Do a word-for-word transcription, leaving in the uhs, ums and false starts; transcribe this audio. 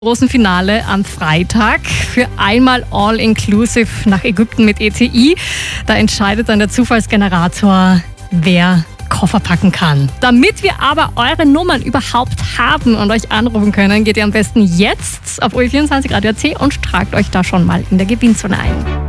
Großen Finale am Freitag für einmal All-Inclusive nach Ägypten mit E T I. Da entscheidet dann der Zufallsgenerator, wer Koffer packen kann. Damit wir aber eure Nummern überhaupt haben und euch anrufen können, geht ihr am besten jetzt auf O E vierundzwanzig Radio A T und tragt euch da schon mal in der Gewinnzone ein.